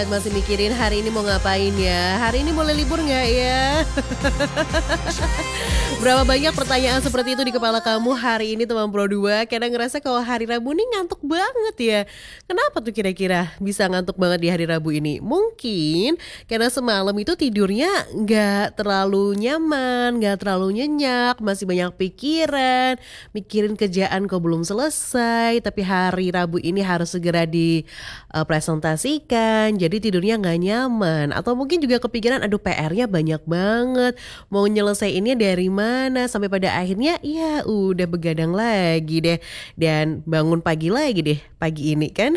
Masih mikirin hari ini mau ngapain ya? Hari ini boleh libur nggak ya? Berapa banyak pertanyaan seperti itu di kepala kamu hari ini teman Pro 2? Kadang ngerasa kalau hari Rabu ini ngantuk banget ya. Kenapa tuh kira-kira bisa ngantuk banget di hari Rabu ini? Mungkin karena semalam itu tidurnya nggak terlalu nyaman, nggak terlalu nyenyak, masih banyak pikiran, mikirin kerjaan kok belum selesai, tapi hari Rabu ini harus segera dipresentasikan, jadi tidurnya nggak nyaman. Atau mungkin juga kepikiran, aduh PR-nya banyak banget, mau nyelesainnya dari mana, sampai pada akhirnya ya udah begadang lagi deh, dan bangun pagi lagi deh pagi ini kan.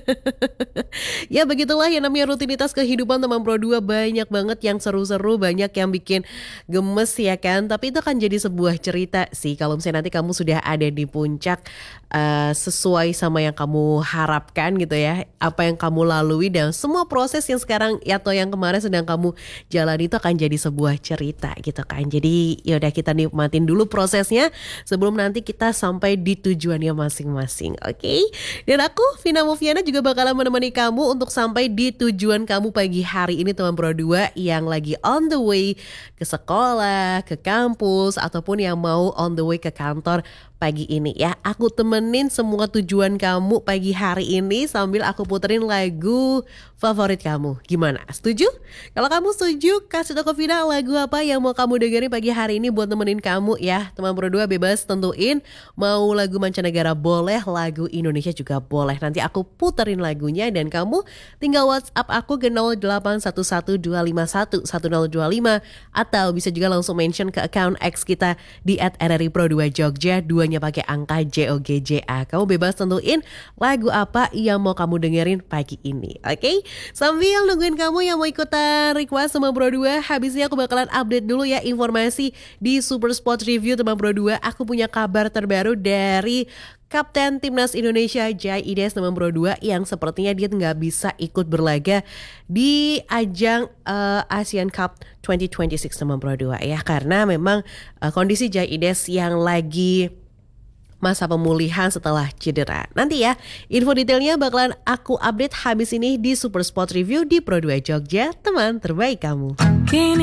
Ya begitulah yang namanya rutinitas kehidupan teman Pro 2, banyak banget yang seru-seru, banyak yang bikin gemes ya kan. Tapi itu akan jadi sebuah cerita sih kalau misalnya nanti kamu sudah ada di puncak, sesuai sama yang kamu harapkan gitu ya, apa yang kamu lalui dan semua proses yang sekarang atau yang kemarin sedang kamu jalani itu akan jadi sebuah cerita gitu kan. Jadi yaudah kita nikmatin dulu prosesnya sebelum nanti kita sampai di tujuannya masing-masing, oke? Dan aku Vina Moviana juga bakalan menemani kamu untuk sampai di tujuan kamu pagi hari ini teman Pro 2 yang lagi on the way ke sekolah, ke kampus, ataupun yang mau on the way ke kantor pagi ini ya. Aku temenin semua tujuan kamu pagi hari ini sambil aku puterin lagu favorit kamu. Gimana? Setuju? Kalau kamu setuju, kasih tau ke Vina lagu apa yang mau kamu dengerin pagi hari ini buat temenin kamu ya. Teman Pro 2 bebas tentuin, mau lagu mancanegara boleh, lagu Indonesia juga boleh. Nanti aku puterin lagunya dan kamu tinggal WhatsApp aku ke 081125111025 atau bisa juga langsung mention ke account X kita di @rripro2jogja, duanya pakai angka JOGJA. Kamu bebas tentuin lagu apa yang mau kamu dengerin pagi ini, oke? Sambil nungguin kamu yang mau ikutan request sama Pro 2, habisnya aku bakalan update dulu ya informasi di Super Sport Review teman Pro 2. Aku punya kabar terbaru dari Kapten Timnas Indonesia Jai Ides teman Pro 2 yang sepertinya dia nggak bisa ikut berlaga di ajang Asian Cup 2026 teman Pro 2 ya, karena memang kondisi Jai Ides yang lagi masa pemulihan setelah cedera. Nanti ya info detailnya bakalan aku update habis ini di Super Sport Review di Pro 2 Jogja, teman terbaik kamu.